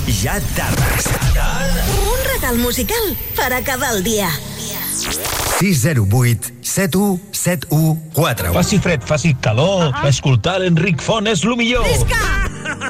ja tardes. Un regal musical per acabar el dia. 608 717141. Faci fred, faci calor, escoltar l'Enric Font és lo millor. Visca!